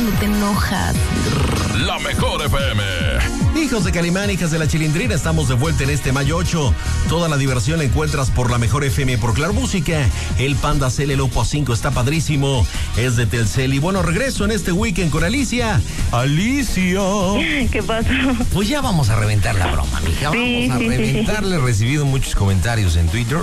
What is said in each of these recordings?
cuando te enojas. La Mejor FM. Hijos de Calimán, hijas de la Chilindrina, estamos de vuelta en este mayo 8. Toda la diversión la encuentras por La Mejor FM, por Claro Música. El Panda Cel, el Oppo A5 está padrísimo. Es de Telcel. Y bueno, regreso en este weekend con Alicia. Alicia. ¿Qué pasa? Pues ya vamos a reventar la broma, mija. Vamos a reventarle. He recibido muchos comentarios en Twitter.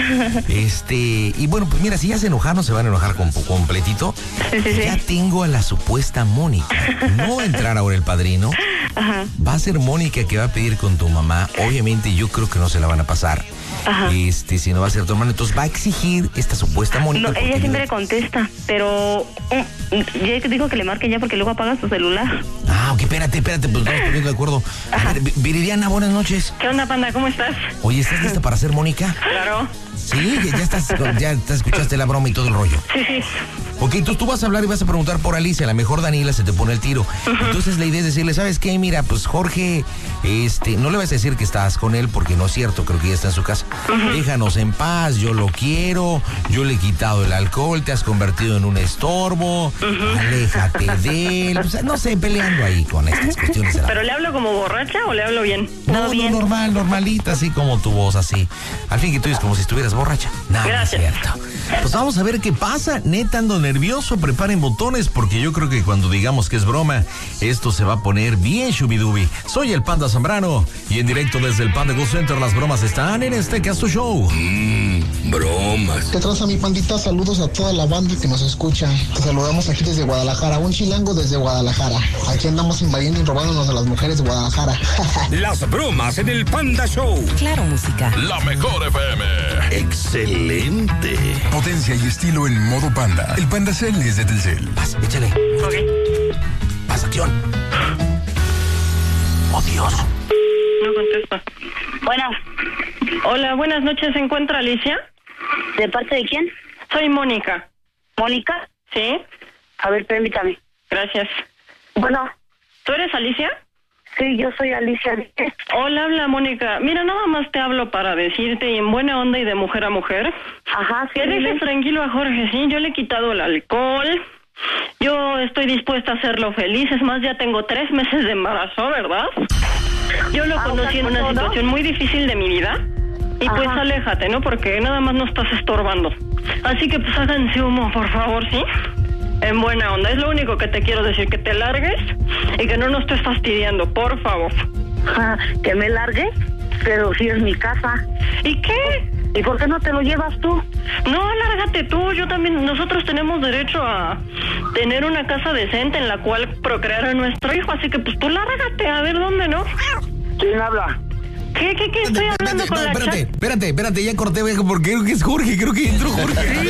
Y bueno, pues mira, si ya se enojaron, se van a enojar completito. Ya tengo a la supuesta Mónica. No va a entrar ahora el padrino. Ajá. Va a ser Mónica que va a pedir con tu mamá. Obviamente yo creo que no se la van a pasar. Ajá. Si no va a ser tu hermano, entonces va a exigir esta supuesta Mónica. No, ella siempre le contesta, pero ya dijo que le marquen ya porque luego apaga su celular. Ah, ok, espérate, pues estamos poniendo de acuerdo. A ver, Viridiana, buenas noches. ¿Qué onda, Panda? ¿Cómo estás? Oye, ¿estás lista para ser Mónica? Claro. Sí, ya escuchaste la broma y todo el rollo. Sí. Ok, entonces tú vas a hablar y vas a preguntar por Alicia. A lo mejor Daniela se te pone el tiro. Entonces la idea es decirle, ¿sabes qué? Mira, pues Jorge, no le vas a decir que estás con él porque no es cierto, creo que ya está en su casa. Déjanos en paz, yo lo quiero, yo le he quitado el alcohol, te has convertido en un estorbo, aléjate de él. O sea, no sé, peleando ahí con estas cuestiones. ¿Pero le hablo como borracha o le hablo bien? No, normalita, así como tu voz, así. Al fin que tú dices como si estuvieras borracha. No, no es cierto. Pues vamos a ver qué pasa. Neta, ando nervioso, preparen botones porque yo creo que cuando digamos que es broma, esto se va a poner bien shubidubi. Soy el Panda Zambrano y en directo desde el Panda Go Center las bromas están en este Casto Show. Bromas. ¿Qué traza, mi pandita? Saludos a toda la banda que nos escucha. Te saludamos aquí desde Guadalajara, un chilango desde Guadalajara. Aquí andamos invadiendo y robándonos a las mujeres de Guadalajara. Las bromas en el Panda Show. Claro Música. La Mejor FM. Excelente. Potencia y estilo en modo Panda. El Panda Cel es de Telcel. Vas, échale. Ok. Vas, acción. Oh, Dios. No contesta. Bueno, Hola, buenas noches. ¿Se encuentra Alicia? ¿de parte de quién? Soy Mónica. ¿Mónica? ¿Sí? A ver, permítame. Gracias. Bueno, ¿Tú eres Alicia? sí, yo soy Alicia. Hola, habla Mónica. Mira, nada más te hablo para decirte, y en buena onda y de mujer a mujer, Ajá, sí. que dejes tranquilo a Jorge, ¿sí? Yo le he quitado el alcohol. Yo estoy dispuesta a hacerlo feliz. Es más, ya tengo 3 meses de embarazo, ¿verdad? Yo lo conocí en una situación muy difícil de mi vida. Y pues aléjate, ¿no? Porque nada más no estás estorbando. Así que pues háganse humo, por favor, ¿sí? En buena onda. Es lo único que te quiero decir, que te largues y que no nos estés fastidiando, por favor. ¿Que me largue? Pero si es mi casa. ¿Y qué? ¿Y por qué no te lo llevas tú? No, lárgate tú. Yo también, nosotros tenemos derecho a tener una casa decente en la cual procrear a nuestro hijo. Así que pues tú lárgate, a ver dónde, ¿no? ¿Quién habla? ¿Qué? Estoy hablando con la chat. Espérate, ya corté, viejo, porque creo que es Jorge, creo que entró Jorge.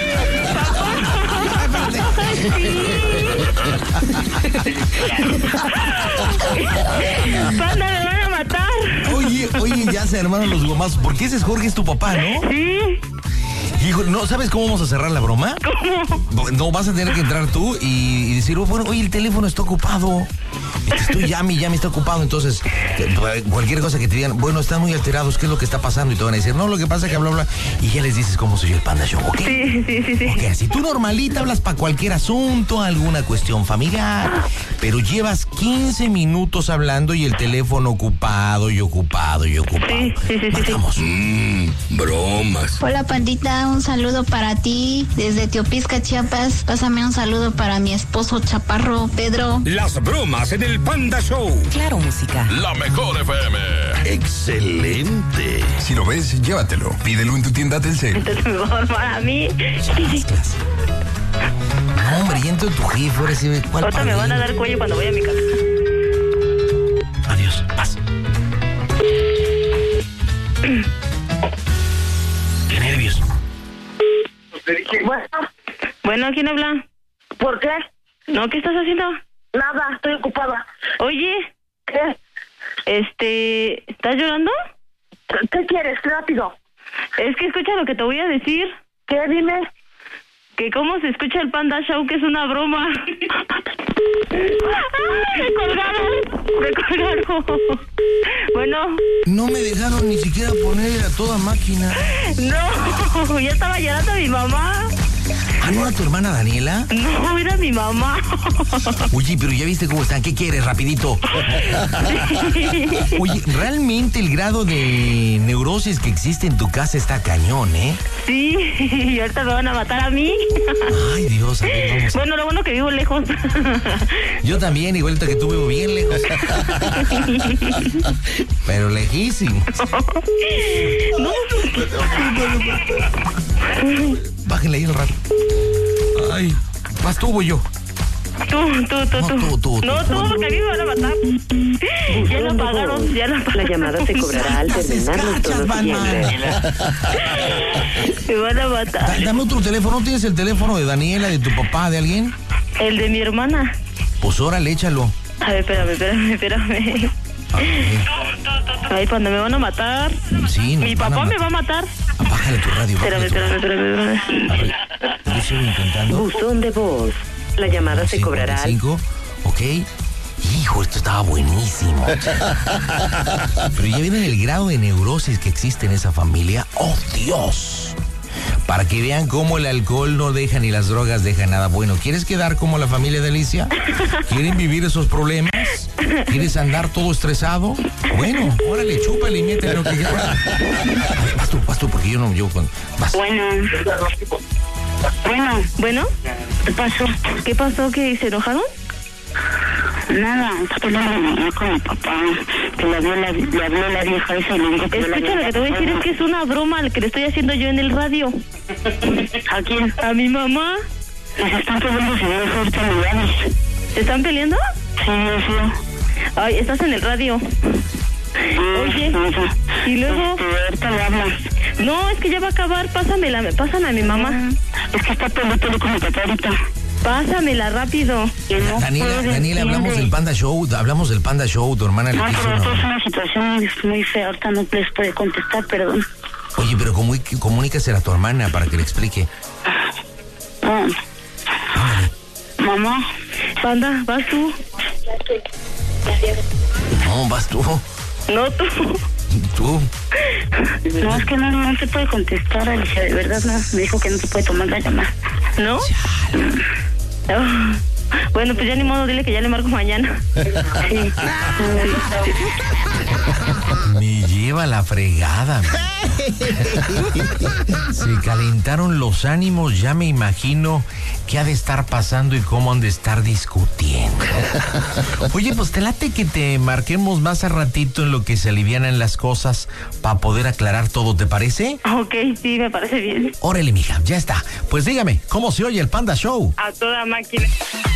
Panda, me van a matar. Oye, ya se armaron los gomazos. Porque ese es Jorge, es tu papá, ¿no? Sí. Hijo, ¿no sabes cómo vamos a cerrar la broma? ¿Cómo? No, vas a tener que entrar tú y decir, bueno, oye, el teléfono está ocupado. Estoy llame, está ocupado. Entonces, cualquier cosa que te digan, bueno, están muy alterados, ¿qué es lo que está pasando? Y te van a decir, no, lo que pasa es que bla. Y ya les dices cómo soy yo el Panda Show, ¿ok? Sí. Ok, así tú normalita hablas para cualquier asunto, alguna cuestión familiar, pero llevas 15 minutos hablando y el teléfono ocupado. Sí. Vamos. Bromas. Hola Pandita, un saludo para ti desde Teopisca, Chiapas. Pásame un saludo para mi esposo chaparro Pedro. Las bromas en el Panda Show. Claro Música. La Mejor FM. Excelente. Si lo ves, llévatelo. Pídelo en tu tienda Telcel. Entonces mejor para mí. No, hombre, ya entró tu jefe, ahora sí. ¿Cuál Otra me van a dar cuello cuando vaya a mi casa. Adiós, paz. Qué nervios. Bueno, ¿quién habla? ¿Por qué? No, ¿qué estás haciendo? Nada, estoy ocupada. Oye, ¿Qué? ¿estás llorando? ¿Qué quieres? Rápido. Es que escucha lo que te voy a decir. ¿Qué? Dime. Que cómo se escucha el Panda Show, que es una broma. ¡Ay, me colgaron! Bueno. No me dejaron ni siquiera poner a toda máquina. No, ya estaba llorando mi mamá. ¿Ah, no era tu hermana Daniela? No, era mi mamá. Oye, pero ya viste cómo están. ¿Qué quieres, rapidito? Oye, realmente el grado de neurosis que existe en tu casa está cañón, ¿eh? Sí, y ahorita me van a matar a mí. Ay, Dios, a ver, vamos. Bueno, lo bueno que vivo lejos. Yo también, igualito que tú, vivo bien lejos. Pero lejísimo. No. Bájenle ahí el radio. Ay, ¿vas tú o voy yo? Tú. No, tú, porque a mí me van a matar. Ya la pagaron, ya la pagaron. La llamada se cobrará al terminar los tonos siguientes. Me van a matar. Dame otro teléfono. ¿No tienes el teléfono de Daniela, de tu papá, de alguien? El de mi hermana. Pues órale, échalo. A ver, espérame. Ay, cuando me van a matar. Sí, mi papá me va a matar. Bájale tu radio. Espérame. A ver, yo sigo intentando. Buzón de voz. La llamada se cobrará al... 55, ok. Hijo, esto estaba buenísimo. Pero ya viene el grado de neurosis que existe en esa familia. ¡Oh, Dios! Para que vean cómo el alcohol no deja ni las drogas dejan nada bueno. ¿Quieres quedar como la familia de Alicia? ¿Quieren vivir esos problemas? ¿Quieres andar todo estresado? Bueno, órale, chúpale y métele lo que quieras. Vas tú, porque yo no... Vas. Bueno. ¿Qué pasó? ¿Que se enojaron? Nada, está peleando con mi papá, que le habló la vieja esa y le dijo que escucha, lo que te voy a decir es que es una broma lo que le estoy haciendo yo en el radio. ¿A quién? A mi mamá. Se están peleando si no ahorita me llamas. ¿Se están peleando? Sí. Ay, estás en el radio. Oye, y luego... ahorita le hablas. No, es que ya va a acabar, pásame a mi mamá. Es que está peleando con mi papá ahorita. Pásamela rápido. Daniela, hablamos del Panda Show, tu hermana le quiso... No, pero es una situación muy fea, ahorita no les puede contestar, perdón. Oye, pero comunícasela a tu hermana para que le explique. Mamá. Panda, ¿vas tú? No, vas tú. No, tú. ¿Tú? No, es que no se puede contestar, Alicia, de verdad no. Me dijo que no se puede tomar la llamada. ¿No? Bueno, pues ya ni modo, dile que ya le marco mañana. Sí. Me lleva la fregada. Se calentaron los ánimos, ya me imagino qué ha de estar pasando y cómo han de estar discutiendo. Oye, pues te late que te marquemos más a ratito en lo que se alivianan las cosas para poder aclarar todo, ¿te parece? Ok, sí, me parece bien. Órale, mija, ya está. Pues dígame, ¿cómo se oye el Panda Show? A toda máquina.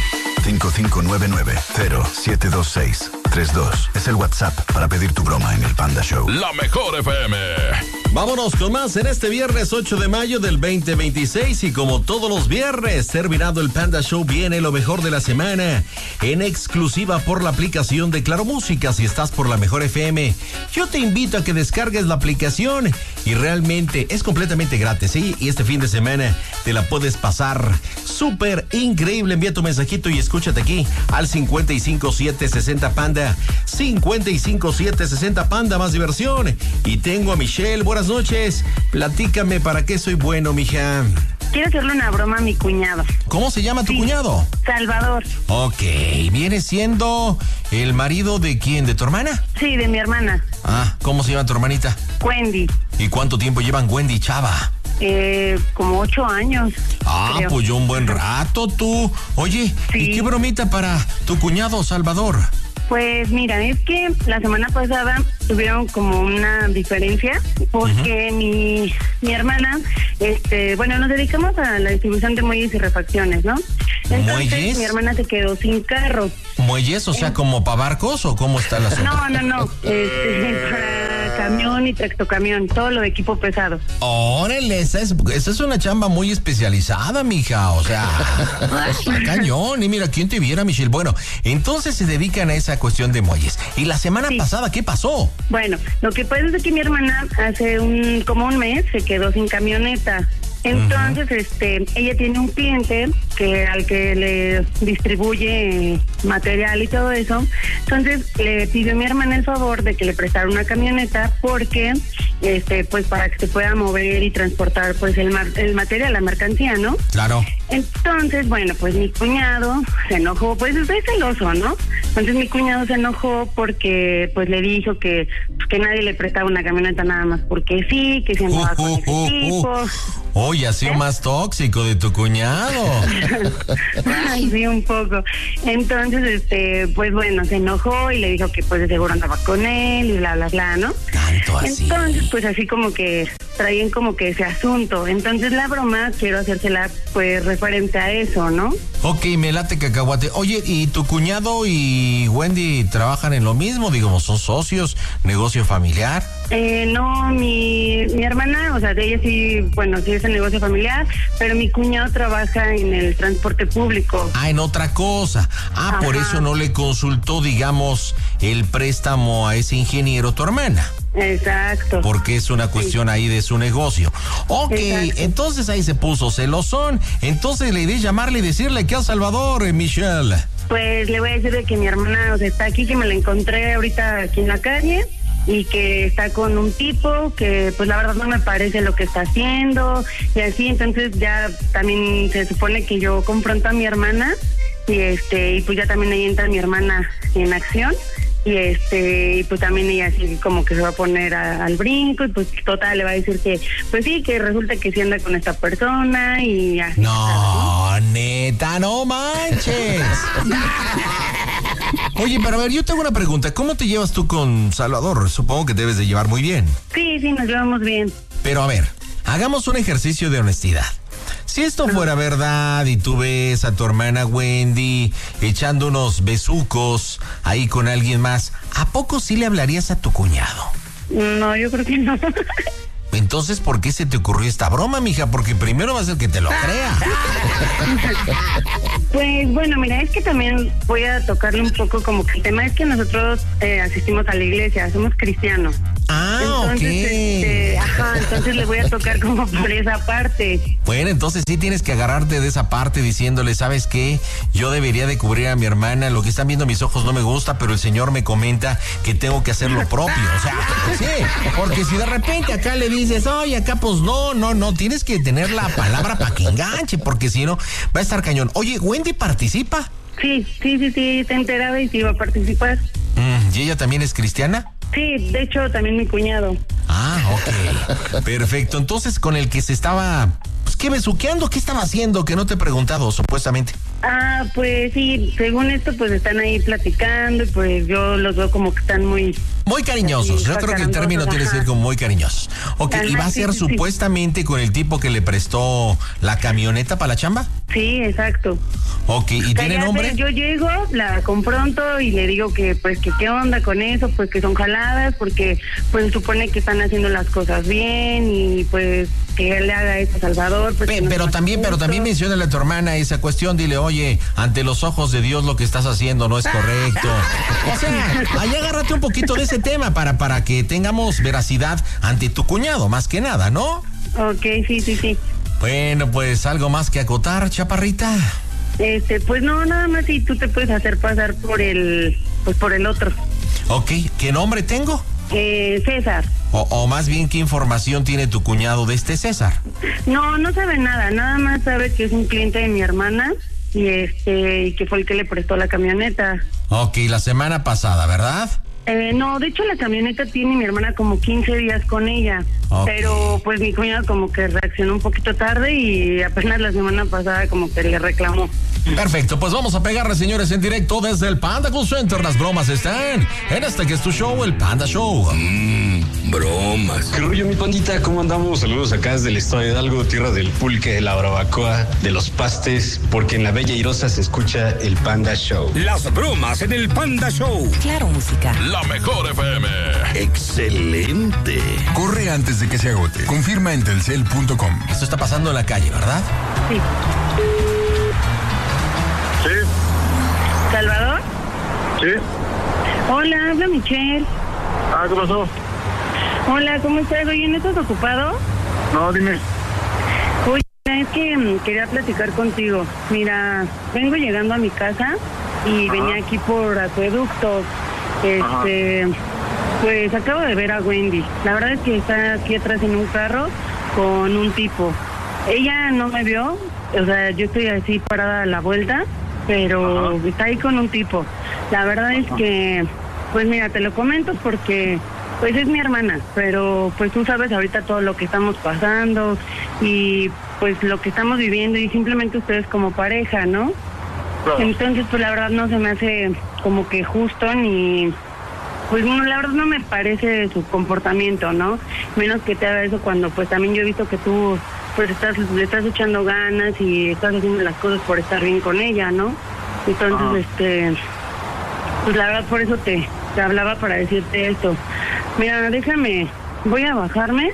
5599-072632 es el WhatsApp para pedir tu broma en el Panda Show. La mejor FM. Vámonos con más en este viernes 8 de mayo del 2026 y como todos los viernes, terminado el Panda Show, viene lo mejor de la semana en exclusiva por la aplicación de Claro Música. Si estás por la mejor FM, yo te invito a que descargues la aplicación y realmente es completamente gratis, ¿sí? Y este fin de semana te la puedes pasar súper increíble. Envía tu mensajito y escúchate aquí al 55760 Panda, 55760 Panda, más diversión. Y tengo a Michelle. Buenas noches. Platícame para qué soy bueno, mija. Quiero hacerle una broma a mi cuñado. ¿Cómo se llama tu cuñado? Salvador. Ok, ¿viene siendo el marido de quién? ¿De tu hermana? Sí, de mi hermana. Ah, ¿cómo se llama tu hermanita? Wendy. ¿Y cuánto tiempo llevan Wendy y Chava? Como 8 años. Creo. Pues yo un buen rato, tú. Oye, sí. ¿Y qué bromita para tu cuñado Salvador? Pues mira, es que la semana pasada tuvieron como una diferencia porque mi hermana, bueno, nos dedicamos a la distribución de muelles y refacciones, ¿no? Entonces, ¿muelles? Mi hermana se quedó sin carro. ¿Muelles? O sea, ¿como para barcos o cómo está la zona? No. Para camión y tractocamión, todo lo de equipo pesado. Órale, esa es una chamba muy especializada, mija. O sea, está cañón. Y mira, ¿quién te viera, Michelle? Bueno, entonces se dedican a esa cuestión de muelles. ¿Y la semana pasada qué pasó? Bueno, lo que pasa es que mi hermana hace como un mes se quedó sin camioneta. Entonces, ella tiene un cliente que al que le distribuye material y todo eso. Entonces le pidió a mi hermana el favor de que le prestara una camioneta porque pues para que se pueda mover y transportar pues el material, la mercancía, ¿no? Claro. Entonces, bueno, pues mi cuñado se enojó, pues es celoso, ¿no? Entonces mi cuñado se enojó porque pues le dijo que nadie le prestaba una camioneta nada más porque sí, que se andaba con ese tipo. Oye, ha sido más tóxico de tu cuñado. Ay, sí, un poco. Entonces, pues bueno, se enojó y le dijo que pues de seguro andaba con él y bla, bla, bla, ¿no? Tanto así. Entonces, pues así como que traían como que ese asunto. Entonces la broma quiero hacérsela pues referente a eso, ¿no? Ok, me late cacahuate. Oye, ¿y tu cuñado y Wendy trabajan en lo mismo? Digamos, ¿son socios? ¿Negocio familiar? No, mi hermana, o sea, de ella sí, bueno, sí es el negocio familiar, pero mi cuñado trabaja en el transporte público. Ah, en otra cosa. Ajá. Por eso no le consultó, digamos, el préstamo a ese ingeniero tu hermana. Exacto. Porque es una cuestión ahí de su negocio. Ok, exacto. Entonces ahí se puso celosón. Entonces la idea es llamarle y decirle que a Salvador, Michelle. Pues le voy a decir de que mi hermana, o sea, está aquí, que me la encontré ahorita aquí en la calle y que está con un tipo que pues la verdad no me parece lo que está haciendo y así. Entonces ya también se supone que yo confronto a mi hermana y pues ya también ahí entra mi hermana en acción. Y pues también ella así como que se va a poner al brinco y pues total le va a decir que pues sí, que resulta que sí anda con esta persona y así. No, neta, no manches. Oye, pero a ver, yo tengo una pregunta. ¿Cómo te llevas tú con Salvador? Supongo que debes de llevar muy bien. Sí, nos llevamos bien. Pero a ver, hagamos un ejercicio de honestidad. Si esto fuera verdad y tú ves a tu hermana Wendy echando unos besucos ahí con alguien más, ¿a poco sí le hablarías a tu cuñado? No, yo creo que no. Entonces, ¿por qué se te ocurrió esta broma, mija? Porque primero va a ser que te lo crea. Pues bueno, mira, es que también voy a tocarle un poco como que el tema es que nosotros asistimos a la iglesia, somos cristianos. Ah, entonces, ok. Entonces le voy a tocar como por esa parte. Bueno, entonces sí tienes que agarrarte de esa parte diciéndole, ¿sabes qué? Yo debería de cubrir a mi hermana, lo que están viendo mis ojos no me gusta, pero el Señor me comenta que tengo que hacer lo propio. O sea, sí, porque si de repente acá le dices, oye, acá pues no, tienes que tener la palabra para que enganche, porque si no, va a estar cañón. Oye, ¿Wendy participa? Sí, te enteraba y sí iba a participar. ¿Y ella también es cristiana? Sí, de hecho también mi cuñado. Ah, ok. Perfecto. Entonces, con el que se estaba, pues, ¿qué besuqueando? ¿Qué estaba haciendo? Que no te he preguntado, supuestamente. Ah, pues sí, según esto, pues están ahí platicando y pues yo los veo como que están muy cariñosos. Yo creo que el término tiene que ser como muy cariñosos. Ok, ajá, ¿y va a ser sí. supuestamente con el tipo que le prestó la camioneta para la chamba? Sí, exacto. Ok, ¿y tiene nombre? Yo llego, la confronto y le digo que pues que qué onda con eso, pues que son jaladas, porque pues supone que están haciendo las cosas bien y pues que él le haga eso a Salvador. Pues, pero también menciónale a tu hermana esa cuestión, dile, oye, ante los ojos de Dios lo que estás haciendo no es correcto. O sea, ahí agárrate un poquito de ese tema para que tengamos veracidad ante tu cuñado, más que nada, ¿no? Ok, sí. Bueno, pues algo más que acotar, chaparrita. Pues no, nada más si tú te puedes hacer pasar por el otro. Ok, ¿qué nombre tengo? César. O más bien, ¿qué información tiene tu cuñado de este César? No sabe nada más sabe que es un cliente de mi hermana y que fue el que le prestó la camioneta. Ok, la semana pasada, ¿verdad? No, de hecho la camioneta tiene mi hermana como 15 días con ella, pero pues mi cuñado como que reaccionó un poquito tarde y apenas la semana pasada como que le reclamó. Perfecto, pues vamos a pegarle, señores, en directo desde el Panda Cool Center. Las bromas están en este que es tu show, el Panda Show. Bromas. ¿Qué rollo, mi pandita? ¿Cómo andamos? Saludos acá desde el estado de Hidalgo, tierra del pulque, de la barbacoa, de los pastes, porque en la Bella Irosa se escucha el Panda Show. Las bromas en el Panda Show. Claro, música. La mejor FM. Excelente. Corre antes de que se agote. Confirma en telcel.com. Esto está pasando en la calle, ¿verdad? Sí. Sí. ¿Salvador? Sí. Hola, habla Michelle. ¿Qué pasó? Hola, ¿cómo estás? Oye, ¿no estás ocupado? No, dime. Oye, Es que quería platicar contigo. Mira, vengo llegando a mi casa y venía aquí por Acueductos. Pues acabo de ver a Wendy. La verdad es que está aquí atrás en un carro con un tipo. Ella no me vio, o sea, yo estoy así parada a la vuelta, pero está ahí con un tipo. La verdad es que, pues mira, te lo comento porque pues es mi hermana, pero pues tú sabes ahorita todo lo que estamos pasando y pues lo que estamos viviendo y simplemente ustedes como pareja, ¿no? Entonces pues la verdad no se me hace como que justo ni... Pues no, la verdad no me parece su comportamiento, ¿no? Menos que te haga eso cuando pues también yo he visto que tú pues le estás echando ganas y estás haciendo las cosas por estar bien con ella, ¿no? Entonces, pues la verdad por eso te hablaba para decirte esto. Mira, déjame, voy a bajarme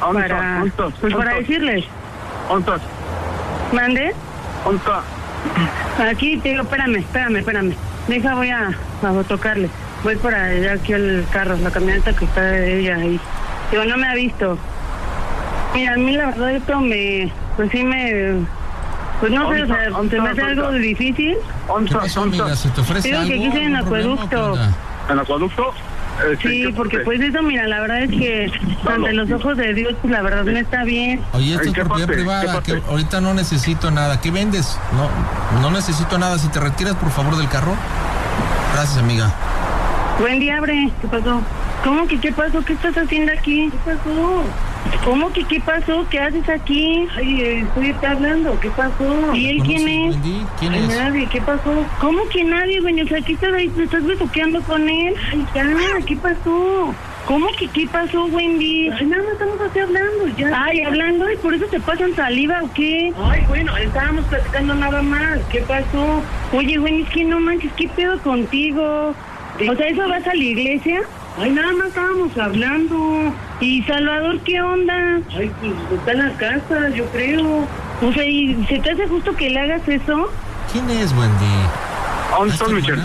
para decirles. ¿Dónde estás? ¿Mande? ¿Dónde estás? Aquí te digo, espérame. Deja, voy a tocarle. Voy por allá aquí al carro, la camioneta que está de ella ahí. Digo, no me ha visto. Mira, a mí la verdad esto pues no sé, o sea, se me hace algo difícil. ¿Qué pasó, amiga? ¿Se te ofrece digo algo? que aquí estoy en Acueducto. ¿En Acueducto? Sí, porque pues eso, mira, la verdad es que ante los ojos de Dios, pues la verdad no está bien. Oye, esto es propiedad privada, que ahorita no necesito nada. ¿Qué vendes? No necesito nada. Si te retiras, por favor, del carro. Gracias, amiga. Buen día, abre. ¿Qué pasó? ¿Cómo que qué pasó? ¿Qué estás haciendo aquí? ¿Qué pasó? ¿Cómo que qué pasó? ¿Qué haces aquí? Ay, estoy hablando. ¿Qué pasó? ¿Y él quién es? ¿Quién es? Nadie. ¿Qué pasó? ¿Cómo que nadie, güey? O sea, ¿qué estás ahí? ¿Te estás besuqueando con él? Ay, ya, ¿qué pasó? ¿Cómo que qué pasó, Wendy? Ay, nada más estamos así hablando, ya. Ay, hablando, ¿y por eso te pasan saliva o qué? Ay, bueno, estábamos platicando nada más. ¿Qué pasó? Oye, Wendy, es que no manches, ¿qué pedo contigo? O sea, ¿eso vas a la iglesia? Ay, nada más estábamos hablando. ¿Y Salvador qué onda? Ay, pues está en la casa, yo creo. O sea, ¿y se te hace justo que le hagas eso? ¿Quién es, Wendy? ¿Dónde estás, Michelle?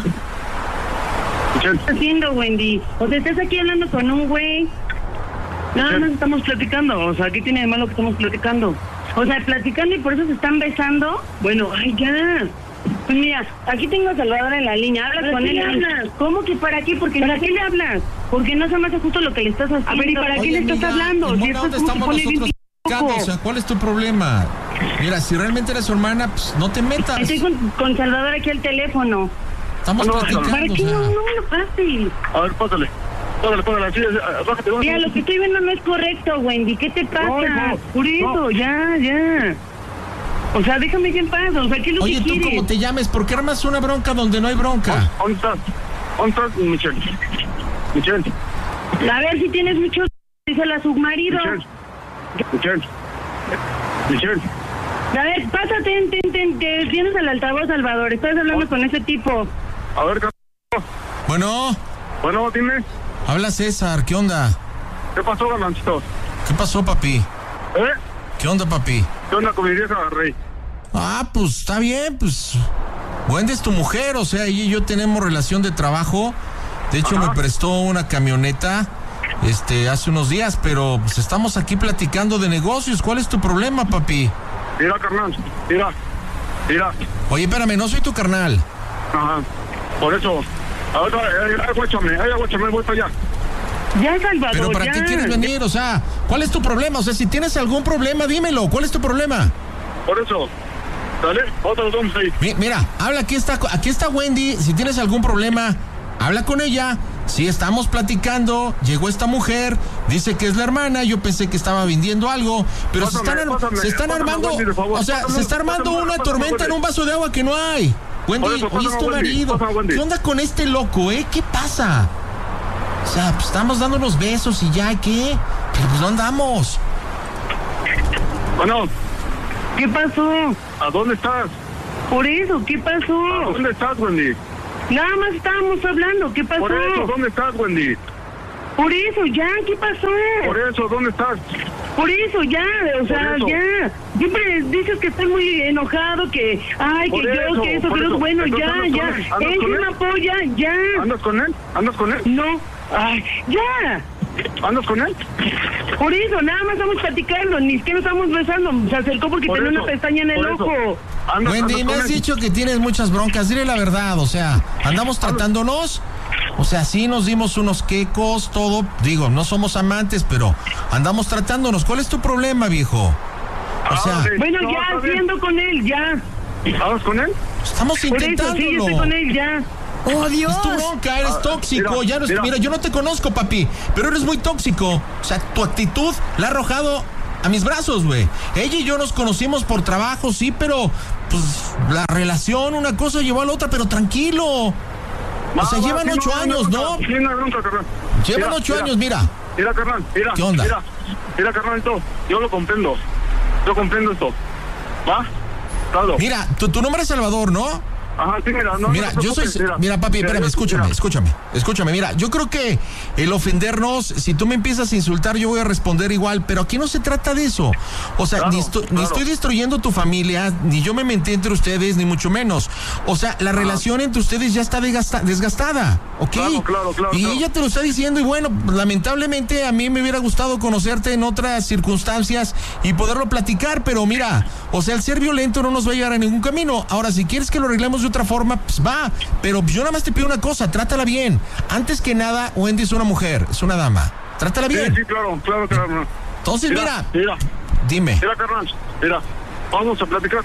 ¿Qué estás haciendo, Wendy? O sea, estás aquí hablando con un güey. Nada más estamos platicando. O sea, ¿qué tiene de malo que estamos platicando? O sea, platicando y por eso se están besando. Bueno, ay, ya. Pues mira, aquí tengo a Salvador en la línea. Hablas con él. ¿Para qué le hablas? ¿Cómo que para qué? ¿Para qué le hablas? Porque no se me hace justo lo que le estás haciendo. A ver, ¿y para qué le estás hablando? ¿En dónde estamos nosotros platicando? O sea, ¿cuál es tu problema? Mira, si realmente eres su hermana, pues no te metas. Estoy con Salvador aquí al teléfono. Estamos platicando. ¿Para qué no me lo pases? A ver, pásale, así, bájate. Mira, lo que estoy viendo no es correcto, Wendy. ¿Qué te pasa? Por eso, ya. O sea, déjame en paz, o sea, ¿qué es lo que quieres? Oye, ¿tú cómo te llames? ¿Por qué armas una bronca donde no hay bronca? ¿Dónde estás, Michelle? Michelle. A ver si tienes mucho... Díselo a su marido. Michelle. A ver, pásate, tienes el altavoz, Salvador. Estás hablando con ese tipo. A ver, Bueno, dime. Habla César, ¿qué onda? ¿Qué pasó, Galancito? ¿Qué pasó, papi? ¿Qué onda, papi? ¿Qué onda con mi vieja, Rey? Pues está bien, pues... Wendy es tu mujer, o sea, ella y yo tenemos relación de trabajo. De hecho, me prestó una camioneta, hace unos días, pero pues estamos aquí platicando de negocios. ¿Cuál es tu problema, papi? Mira, carnal, mira. Oye, espérame, no soy tu carnal. Ajá, por eso. Aguáchame, voy para allá. Ya, Salvador, ¿Pero para qué quieres venir? O sea, ¿cuál es tu problema? O sea, si tienes algún problema, dímelo. ¿Cuál es tu problema? Por eso. Dale, otros dos ahí. Mira, habla, aquí está Wendy. Si tienes algún problema, habla con ella. Sí, estamos platicando. Llegó esta mujer, dice que es la hermana. Yo pensé que estaba vendiendo algo, pero se están armando, Wendy, o sea, se está armando una tormenta en un vaso de agua que no hay. Wendy, oye, es tu marido. ¿Qué onda con este loco, ¿Qué pasa? O sea, pues estamos dando unos besos y ya, ¿qué? Pero pues no andamos. Bueno. ¿Qué pasó? ¿A dónde estás? Por eso, ¿qué pasó? ¿A dónde estás, Wendy? Nada más estábamos hablando, ¿qué pasó? Por eso, ¿dónde estás, Wendy? Por eso, ya, ¿qué pasó? Por eso, ¿dónde estás? Por eso, ya, o sea, ya. Siempre dices que estoy muy enojado, que, ay, que yo, que eso, pero bueno, ya. Él me apoya, ya. ¿Andas con él? No, ay, ya. ¿Andas con él? Por eso, nada más estamos platicando, ni siquiera estamos besando. Se acercó porque tenía una pestaña en el ojo. Wendy, me has dicho que tienes muchas broncas. Dile la verdad, o sea, andamos tratándonos. O sea, sí nos dimos unos quecos, todo. Digo, no somos amantes, pero andamos tratándonos. ¿Cuál es tu problema, viejo? O sea... Bueno, no, ya, haciendo con él, ya. ¿Hablas con él? Estamos intentándolo. Sí, yo estoy con él, ya. ¡Oh, Dios! Es tu bronca, eres tóxico. Mira, yo no te conozco, papi, pero eres muy tóxico. O sea, tu actitud la ha arrojado a mis brazos, güey. Ella y yo nos conocimos por trabajo, sí, pero pues la relación, una cosa llevó a la otra, pero tranquilo. O sea, llevan 8 años, ¿no? Llevan 8 años, mira. Mira, carnal, mira. ¿Qué onda? Mira, carnalito, yo lo comprendo. Yo comprendo esto. ¿Va? Claro. Mira, tu nombre es Salvador, ¿no? Ajá, sí, mira, no. Mira, yo soy... Mira, papi, espérame, escúchame. Mira, yo creo que el ofendernos, si tú me empiezas a insultar, yo voy a responder igual, pero aquí no se trata de eso. O sea, ni estoy destruyendo tu familia, ni yo me metí entre ustedes, ni mucho menos. O sea, la relación entre ustedes ya está desgastada, ¿ok? Claro. Y ella te lo está diciendo, y bueno, lamentablemente a mí me hubiera gustado conocerte en otras circunstancias y poderlo platicar, pero mira, o sea, el ser violento no nos va a llevar a ningún camino. Ahora, si quieres que lo arreglemos de otra forma, pues va, pero yo nada más te pido una cosa, trátala bien. Antes que nada, Wendy es una mujer, es una dama, trátala bien. Sí, claro. Entonces, mira, dime. Mira, carnal, mira, vamos a platicar.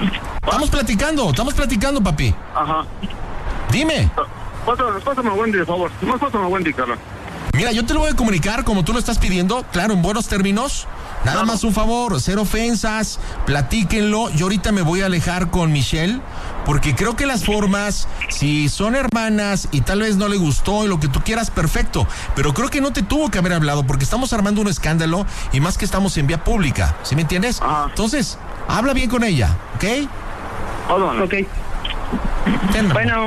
Estamos platicando, papi. Ajá. Dime. Pásame a Wendy, por favor. No, pásame a Wendy, carnal. Mira, yo te lo voy a comunicar como tú lo estás pidiendo, claro, en buenos términos. Nada más un favor, cero ofensas, platíquenlo. Yo ahorita me voy a alejar con Michelle, porque creo que las formas, si son hermanas y tal vez no le gustó y lo que tú quieras, perfecto. Pero creo que no te tuvo que haber hablado, porque estamos armando un escándalo y más que estamos en vía pública, ¿sí me entiendes? Ajá. Entonces, habla bien con ella, ¿ok? Ok. Bueno.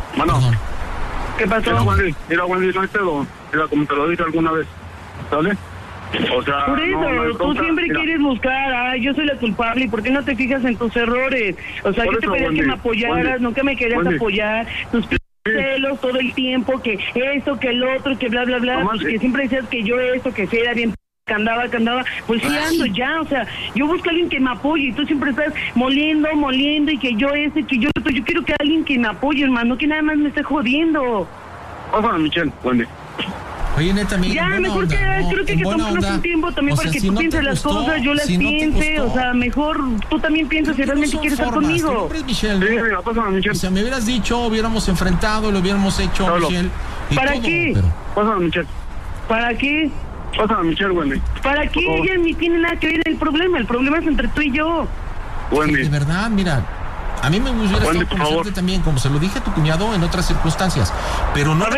¿Qué pasó? Mira, Wendy, no hay pedo. Mira, como te lo dije alguna vez, ¿sale? O sea, por eso, tú siempre quieres buscar, yo soy la culpable, ¿y por qué no te fijas en tus errores? O sea, yo te pedía que me apoyaras, nunca me querías apoyar, tus celos todo el tiempo, que esto, que el otro, que bla, bla, bla, pues que siempre decías que yo esto, que sí era bien, que andaba, pues sí ando ya, o sea, yo busco a alguien que me apoye y tú siempre estás moliendo y que yo que yo otro, yo quiero que alguien que me apoye, hermano, que nada más me esté jodiendo. Pásame a Michelle, Wendy. Oye, neta, amiga, ya, mejor creo que tomarnos un tiempo también para que tú pienses las cosas, yo las piense, o sea, mejor tú también piensas si realmente quieres estar conmigo. Tu nombre es Michelle, ¿no? Mira, pásame a Michelle. O sea, me hubieras dicho, hubiéramos enfrentado, lo hubiéramos hecho, Pablo. Michelle. ¿Para todo, qué? Pero... Pásame a Michelle. ¿Para qué? Pásame a Michelle, Wendy. ¿Para qué? Ella ni tiene nada que ver el problema es entre tú y yo. Wendy. De verdad, mira, a mí me hubiera gustado conocerte también, como se lo dije a tu cuñado en otras circunstancias, pero no,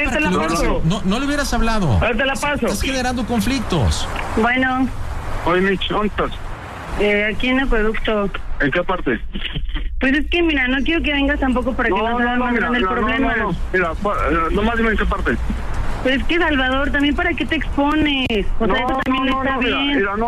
no le hubieras hablado. Ahorita la paso. Estás generando conflictos. Bueno. Oye, Mich, ¿dónde estás? Aquí en Acueducto. ¿En qué parte? Pues es que, mira, no quiero que vengas tampoco para que no sea más grande el problema. Mira, nomás dime en qué parte. Pues es que, Salvador, también para qué te expones. O sea, eso también está bien. Mira,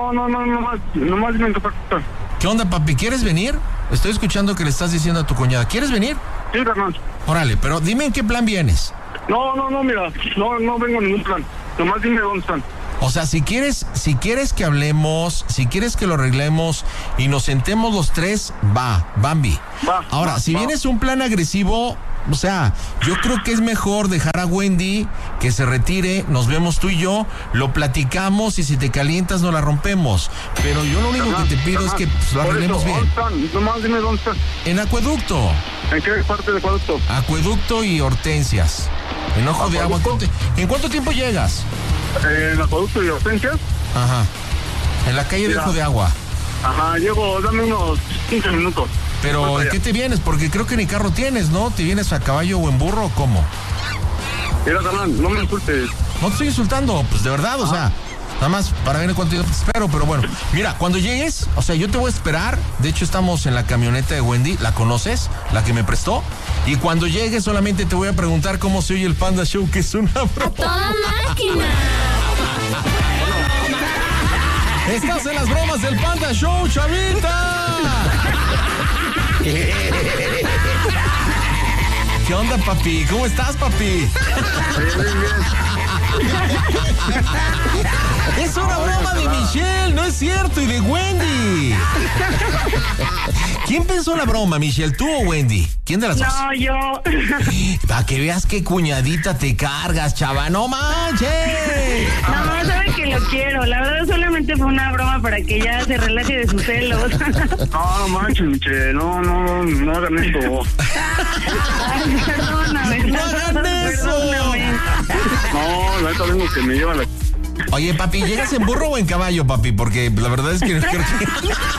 nomás dime en qué parte estás. ¿Qué onda, papi? ¿Quieres venir? Estoy escuchando que le estás diciendo a tu cuñada. ¿Quieres venir? Sí, carnal. Órale, pero dime en qué plan vienes. No, mira, no vengo en ningún plan. Nomás dime dónde están. O sea, si quieres que hablemos, si quieres que lo arreglemos y nos sentemos los tres, va, Bambi. Ahora, si vienes un plan agresivo, o sea, yo creo que es mejor dejar a Wendy que se retire, nos vemos tú y yo, lo platicamos y si te calientas no la rompemos. Pero yo lo único que te pido es que lo arreglemos bien. ¿Dónde están? Nomás dime dónde están. En Acueducto. ¿En qué parte de Acueducto? Acueducto y Hortensias. En Ojo de Agua. ¿En cuánto tiempo llegas? En Acueducto y Hortensias. Ajá. En la calle de Ojo de Agua. Ajá, llego, dame unos 15 minutos. Pero ¿en qué te vienes? Porque creo que ni carro tienes, ¿no? ¿Te vienes a caballo o en burro o cómo? Mira, carnal, no me insultes. No te estoy insultando, pues de verdad, o sea, nada más para ver en cuánto tiempo te espero, pero bueno. Mira, cuando llegues, o sea, yo te voy a esperar. De hecho, estamos en la camioneta de Wendy, ¿la conoces? La que me prestó. Y cuando llegues solamente te voy a preguntar cómo se oye el Panda Show, que es una broma. ¡A toda máquina! Estás en las bromas del Panda Show, chavita. ¿Qué onda, papi? ¿Cómo estás, papi? Es una broma de Michelle, no es cierto, y de Wendy. ¿Quién pensó la broma, Michelle? ¿Tú o Wendy? ¿Quién de las dos? No, yo. Para que veas qué cuñadita te cargas, chava, no manches. No, sabe que lo quiero. La verdad solamente fue una broma para que ya se relaje de sus celos. No manches, Michelle, no hagan esto. Ay, perdóname. ¡No hagan eso! No, la neta vengo que me lleva la... Oye, papi, ¿llegas en burro o en caballo, papi? Porque la verdad es que no creo que...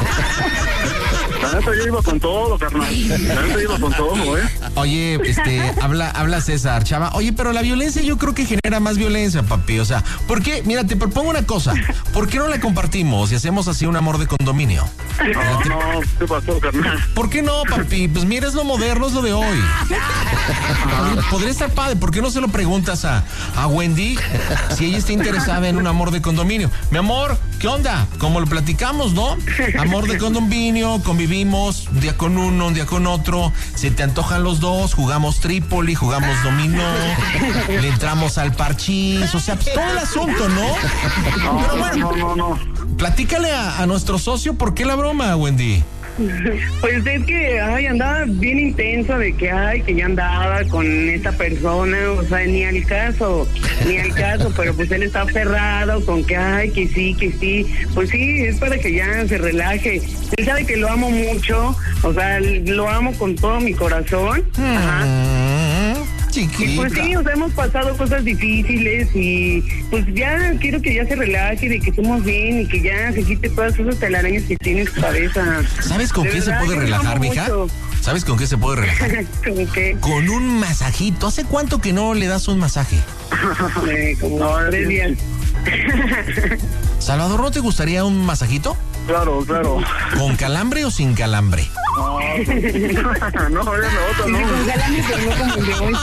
La neta yo iba con todo, carnal. La neta iba con todo, Oye, habla César, chava. Oye, pero la violencia yo creo que genera más violencia, papi. O sea, ¿por qué? Mira, te propongo una cosa. ¿Por qué no la compartimos y hacemos así un amor de condominio? No, ¿qué pasó, carnal? ¿Por qué no, papi? Pues mira, es lo moderno, es lo de hoy. Podría estar padre. ¿Por qué no se lo preguntas a Wendy si ella está interesada en un amor de condominio? Mi amor, ¿qué onda? Como lo platicamos, ¿no? Amor de condominio, convivimos un día con uno, un día con otro, se te antojan los dos, jugamos Trípoli, jugamos dominó, le entramos al parchís, o sea, pues todo el asunto, ¿no? Pero bueno, no. Platícale a nuestro socio por qué la broma, Wendy. Pues es que, andaba bien intenso de que, que ya andaba con esta persona, o sea, ni al caso, pero pues él está aferrado con que, que sí, pues sí, es para que ya se relaje. Él sabe que lo amo mucho, o sea, lo amo con todo mi corazón. Ajá. Chiquita. Y pues sí, o sea, hemos pasado cosas difíciles y pues ya quiero que ya se relaje, de que estemos bien y que ya se quite todas esas telarañas que tiene en su cabeza. ¿Sabes con qué se puede relajar, mija? ¿Sabes con qué se puede relajar? ¿Con qué? Con un masajito. ¿Hace cuánto que no le das un masaje? Como 3 días. Salvador, ¿no te gustaría un masajito? Claro. ¿Con calambre o sin calambre? No, ya no, Con calambre, pero no como el de hoy.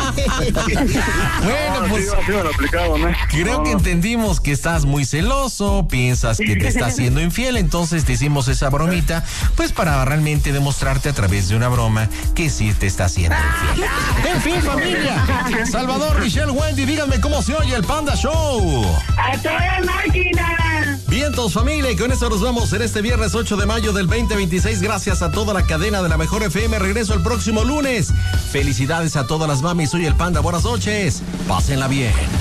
Bueno, pues sí me lo aplicado, ¿no? Creo que entendimos que estás muy celoso, piensas que te estás siendo infiel, entonces te hicimos esa bromita, pues para realmente demostrarte a través de una broma que sí te está haciendo infiel. En fin, familia, Salvador, Michelle, Wendy, díganme cómo se oye el Panda Show. ¡A toda máquina! Vientos, familia, y con esto nos vamos en este viernes 8 de mayo del 2026. Gracias a toda la cadena de la Mejor FM. Regreso el próximo lunes. Felicidades a todas las mamis. Soy el Panda. Buenas noches. Pásenla bien.